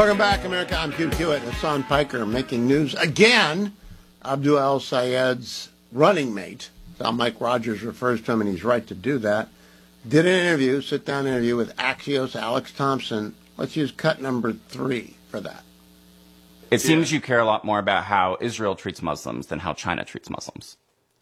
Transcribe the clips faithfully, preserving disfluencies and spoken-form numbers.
Welcome back, America. I'm Q Hewitt. Hassan Piker making news again. Abdul El-Sayed's running mate, that's how Mike Rogers refers to him, and he's right to do that, did an interview, sit-down interview with Axios' Alex Thompson. Let's use cut number three for that. It seems yeah. you care a lot more about how Israel treats Muslims than how China treats Muslims.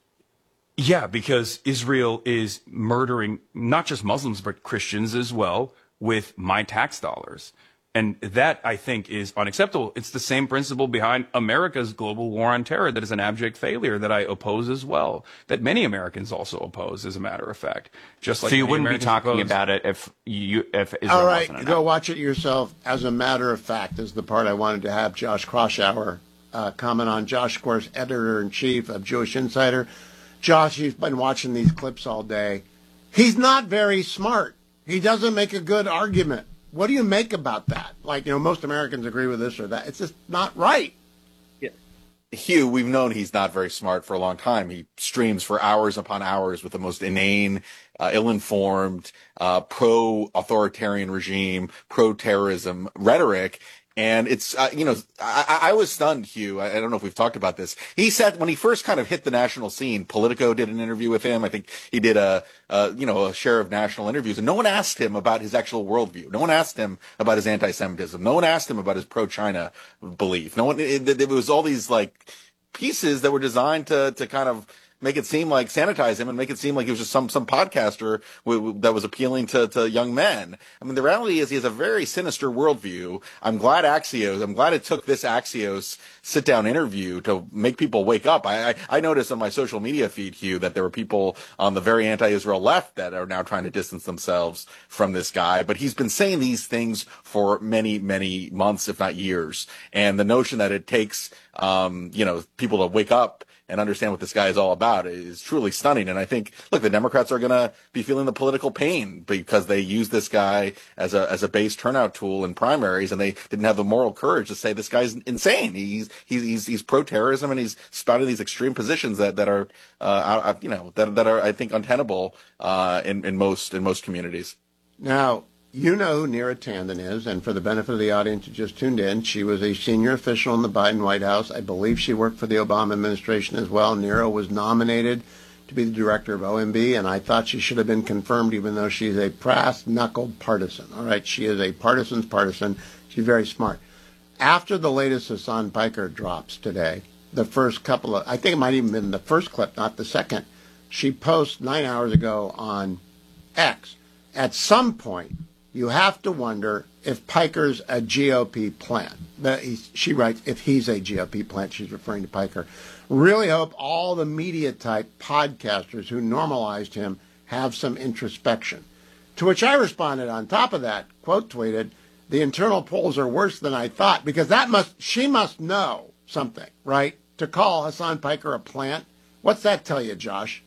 Yeah, because Israel is murdering not just Muslims, but Christians as well with my tax dollars. And that, I think, is unacceptable. It's the same principle behind America's global war on terror that is an abject failure that I oppose as well, that many Americans also oppose, as a matter of fact. Just like so you wouldn't Americans be talking oppose. about it if you if Israel All right, wasn't go watch it yourself. As a matter of fact, is the part I wanted to have Josh Kraushaar uh, comment on. Josh, of course, editor-in-chief of Jewish Insider. Josh, you've been watching these clips all day. He's not very smart. He doesn't make a good argument. What do you make about that? Like, you know, most Americans agree with this or that. It's just not right. Yeah. Hugh, we've known he's not very smart for a long time. He streams for hours upon hours with the most inane, uh, ill-informed, uh, pro-authoritarian regime, pro-terrorism rhetoric. And it's, uh, you know, I, I was stunned, Hugh. I, I don't know if we've talked about this. He said when he first kind of hit the national scene, Politico did an interview with him. I think he did a, a, you know, a share of national interviews. And no one asked him about his actual worldview. No one asked him about his anti-Semitism. No one asked him about his pro-China belief. No one, it, it, it was all these, like, pieces that were designed to, to kind of make it seem like sanitize him and make it seem like he was just some some podcaster w- w- that was appealing to, to young men. I mean, the reality is he has a very sinister worldview. I'm glad Axios, I'm glad it took this Axios sit-down interview to make people wake up. I, I, I noticed on my social media feed, Hugh, that there were people on the very anti-Israel left that are now trying to distance themselves from this guy. But he's been saying these things for many, many months, if not years. And the notion that it takes, um, you know, people to wake up and understand what this guy is all about is truly stunning. And I think, look, the Democrats are going to be feeling the political pain because they use this guy as a as a base turnout tool in primaries, and they didn't have the moral courage to say this guy's insane. He's he's he's, he's pro-terrorism, and he's spouting these extreme positions that that are uh, you know that that are I think untenable uh, in in most in most communities. Now, you know who Neera Tanden is, and for the benefit of the audience who just tuned in, she was a senior official in the Biden White House. I believe she worked for the Obama administration as well. Neera was nominated to be the director of O M B, and I thought she should have been confirmed, even though she's a brass-knuckled partisan. All right, she is a partisan's partisan. She's very smart. After the latest Hassan Piker drops today, the first couple of, I think it might even been the first clip, not the second, she posts nine hours ago on X. At some point, you have to wonder if Piker's a G O P plant. She writes, if he's a G O P plant, she's referring to Piker. Really hope all the media-type podcasters who normalized him have some introspection. To which I responded on top of that, quote tweeted, the internal polls are worse than I thought, because that must she must know something, right? To call Hassan Piker a plant. What's that tell you, Josh?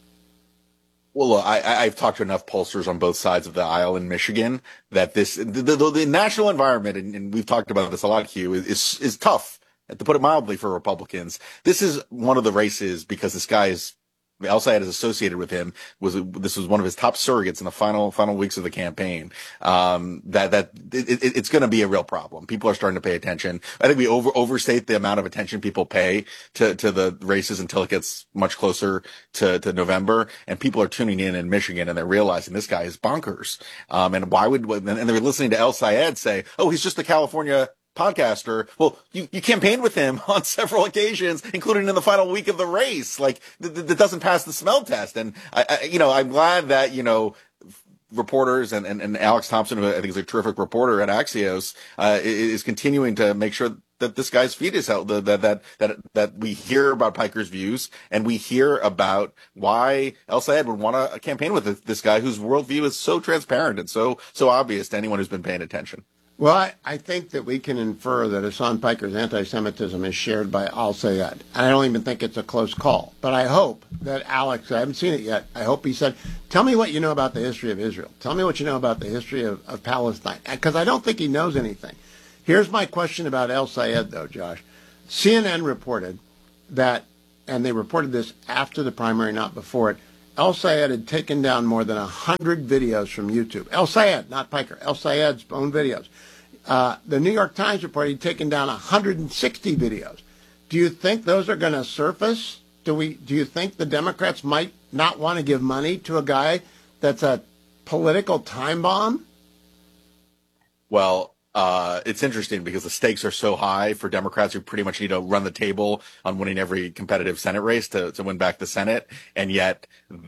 Well, look, I, I've talked to enough pollsters on both sides of the aisle in Michigan that this, the, the, the national environment, and, and we've talked about this a lot, Hugh, is, is tough, to put it mildly, for Republicans. This is one of the races because this guy is, El-Sayed is associated with him. Was this was one of his top surrogates in the final final weeks of the campaign. Um, that that it, it, it's going to be a real problem. People are starting to pay attention. I think we over overstate the amount of attention people pay to to the races until it gets much closer to to November, and people are tuning in in Michigan and they're realizing this guy is bonkers. Um, and why would and they're listening to El-Sayed say, "Oh, he's just a California podcaster." Well, you, you campaigned with him on several occasions, including in the final week of the race. Like, that th- th- doesn't pass the smell test. And I, I, you know, I'm glad that, you know, reporters and, and, and Alex Thompson, who I think is a terrific reporter at Axios, uh, is continuing to make sure that this guy's feed is out, that, that, that, that we hear about Piker's views and we hear about why El-Sayed would want to campaign with this guy whose worldview is so transparent and so, so obvious to anyone who's been paying attention. Well, I, I think that we can infer that Hassan Piker's anti-Semitism is shared by El-Sayed. And I don't even think it's a close call. But I hope that Alex, I haven't seen it yet, I hope he said, tell me what you know about the history of Israel. Tell me what you know about the history of, of Palestine. Because I don't think he knows anything. Here's my question about El-Sayed, though, Josh. C N N reported that, and they reported this after the primary, not before it, El-Sayed had taken down more than one hundred videos from YouTube. El-Sayed, not Piker. El-Sayed's own videos. Uh, the New York Times reported he'd taken down one hundred sixty videos. Do you think those are going to surface? Do we? Do you think the Democrats might not want to give money to a guy that's a political time bomb? Well, uh, it's interesting because the stakes are so high for Democrats who pretty much need to run the table on winning every competitive Senate race to, to win back the Senate. And yet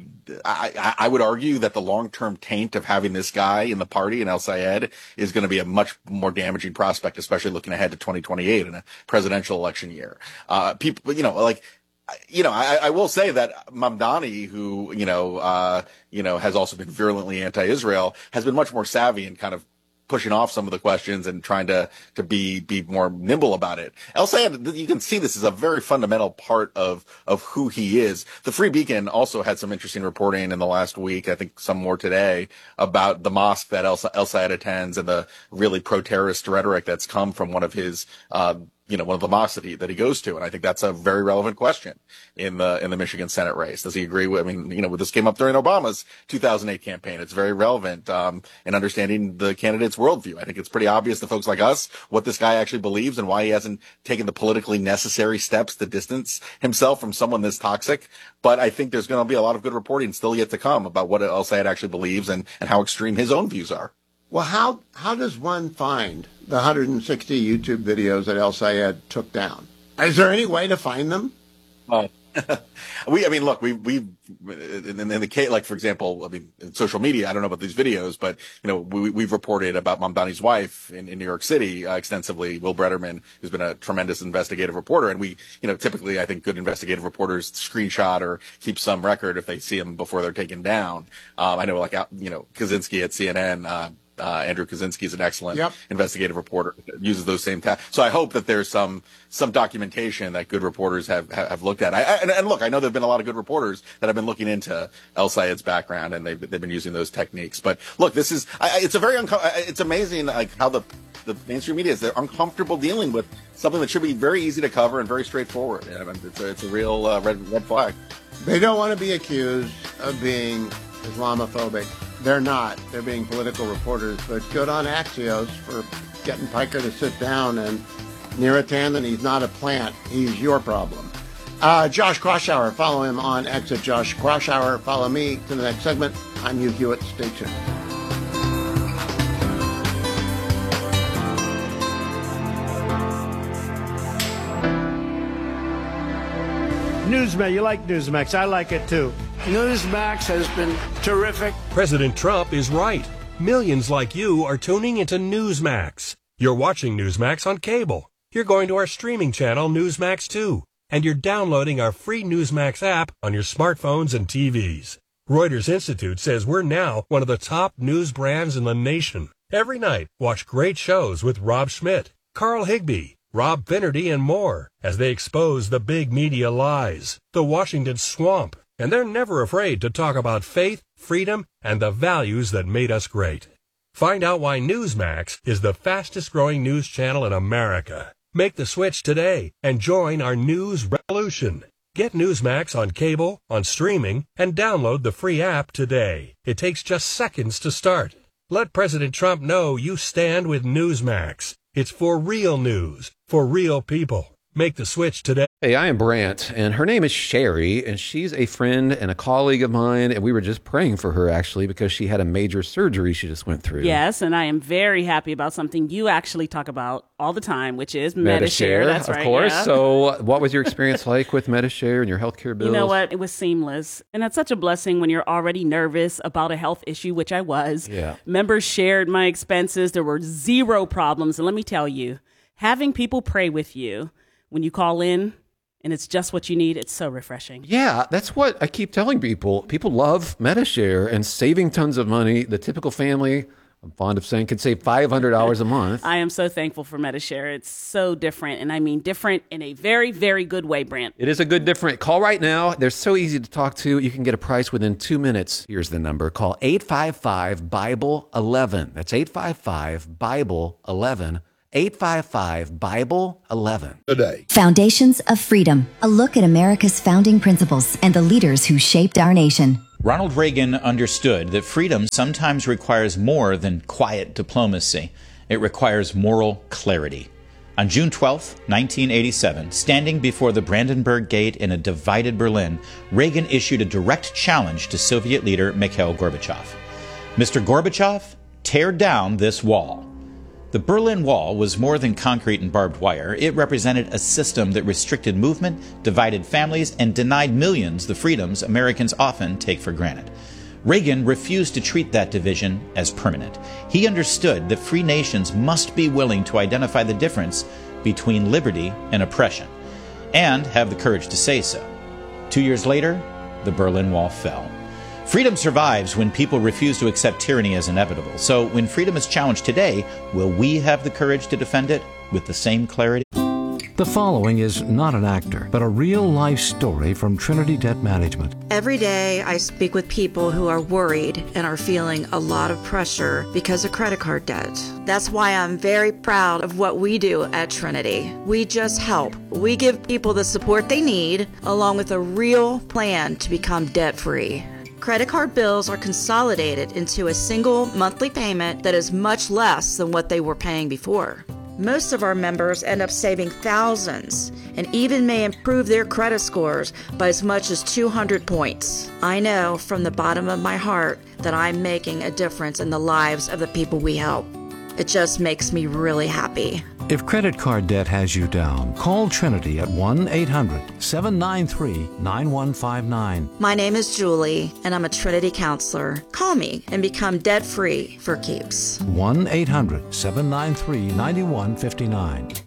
I, I would argue that the long-term taint of having this guy in the party in El Sayed is going to be a much more damaging prospect, especially looking ahead to twenty twenty-eight in a presidential election year. Uh, people, you know, like, you know, I, I will say that Mamdani, who, you know, uh, you know, has also been virulently anti-Israel, has been much more savvy in kind of pushing off some of the questions and trying to, to be, be more nimble about it. El Sayed, you can see this is a very fundamental part of, of who he is. The Free Beacon also had some interesting reporting in the last week, I think some more today, about the mosque that El, El Sayed attends and the really pro-terrorist rhetoric that's come from one of his, uh, you know, one of the mosques that he, that he goes to. And I think that's a very relevant question in the, in the Michigan Senate race. Does he agree with, I mean, you know, this came up during Obama's two thousand eight campaign. It's very relevant, um, in understanding the candidate's worldview. I think it's pretty obvious to folks like us what this guy actually believes and why he hasn't taken the politically necessary steps to distance himself from someone this toxic. But I think there's going to be a lot of good reporting still yet to come about what El Sayed actually believes and, and how extreme his own views are. Well, how how does one find the one hundred sixty YouTube videos that El Sayed took down? Is there any way to find them? Uh, we, I mean, look, we, we, in, in the case, like, for example, I mean, in social media, I don't know about these videos, but, you know, we, we've reported about Mamdani's wife in, in New York City uh, extensively, Will Brederman, who's been a tremendous investigative reporter. And we, you know, typically, I think good investigative reporters screenshot or keep some record if they see them before they're taken down. Um, I know, like, you know, Kaczynski at C N N, uh, Uh, Andrew Kaczynski is an excellent yep. investigative reporter, uses those same tasks. So I hope that there's some, some documentation that good reporters have, have looked at. I, I, and, and look, I know there've been a lot of good reporters that have been looking into El Sayed's background and they've, they've been using those techniques. But look, this is, I, it's a very, unco- it's amazing, like how the, the mainstream media is, they're uncomfortable dealing with something that should be very easy to cover and very straightforward. I mean, it's a, it's a real uh, red, red flag. They don't want to be accused of being Islamophobic. They're not. They're being political reporters. But good on Axios for getting Piker to sit down. And Neera Tanden, he's not a plant. He's your problem. Uh, Josh Kraushaar, follow him on X at Josh Kraushaar. Follow me to the next segment. I'm Hugh Hewitt. Stay tuned. Newsmax, you like Newsmax. I like it too. Newsmax has been terrific. President Trump is right. Millions like you are tuning into Newsmax. You're watching Newsmax on cable. You're going to our streaming channel, Newsmax two. And you're downloading our free Newsmax app on your smartphones and T Vs. Reuters Institute says we're now one of the top news brands in the nation. Every night, watch great shows with Rob Schmidt, Carl Higbie, Rob Finnerty, and more as they expose the big media lies, the Washington swamp. And they're never afraid to talk about faith, freedom, and the values that made us great. Find out why Newsmax is the fastest growing news channel in America. Make the switch today and join our news revolution. Get Newsmax on cable, on streaming, and download the free app today. It takes just seconds to start. Let President Trump know you stand with Newsmax. It's for real news, for real people. Make the switch today. Hey, I am Brant, and her name is Sherry, and she's a friend and a colleague of mine, and we were just praying for her, actually, because she had a major surgery she just went through. Yes, and I am very happy about something you actually talk about all the time, which is Medi-Share. Medi-Share, That's of right, course. yeah. So what was your experience like with Medi-Share and your healthcare bills? You know what? It was seamless. And that's such a blessing when you're already nervous about a health issue, which I was. Yeah. Members shared my expenses. There were zero problems. And let me tell you, having people pray with you when you call in, and it's just what you need, it's so refreshing. Yeah, that's what I keep telling people. People love Medi-Share and saving tons of money. The typical family, I'm fond of saying, can save five hundred dollars a month. I am so thankful for Medi-Share. It's so different, and I mean different in a very, very good way, Brant. It is a good different. Call right now. They're so easy to talk to. You can get a price within two minutes. Here's the number. Call eight five five, Bible eleven. That's eight five five, Bible eleven. eight five five, Bible eleven. Today. Foundations of Freedom, a look at America's founding principles and the leaders who shaped our nation. Ronald Reagan understood that freedom sometimes requires more than quiet diplomacy. It requires moral clarity. On June twelfth, nineteen eighty-seven, standing before the Brandenburg Gate in a divided Berlin, Reagan issued a direct challenge to Soviet leader Mikhail Gorbachev. Mister Gorbachev, tear down this wall. The Berlin Wall was more than concrete and barbed wire. It represented a system that restricted movement, divided families, and denied millions the freedoms Americans often take for granted. Reagan refused to treat that division as permanent. He understood that free nations must be willing to identify the difference between liberty and oppression, and have the courage to say so. Two years later, the Berlin Wall fell. Freedom survives when people refuse to accept tyranny as inevitable. So when freedom is challenged today, will we have the courage to defend it with the same clarity? The following is not an actor, but a real-life story from Trinity Debt Management. Every day I speak with people who are worried and are feeling a lot of pressure because of credit card debt. That's why I'm very proud of what we do at Trinity. We just help. We give people the support they need, along with a real plan to become debt-free. Credit card bills are consolidated into a single monthly payment that is much less than what they were paying before. Most of our members end up saving thousands and even may improve their credit scores by as much as two hundred points. I know from the bottom of my heart that I'm making a difference in the lives of the people we help. It just makes me really happy. If credit card debt has you down, call Trinity at one eight hundred, seven nine three, nine one five nine. My name is Julie, and I'm a Trinity counselor. Call me and become debt-free for keeps. one eight hundred, seven nine three, nine one five nine.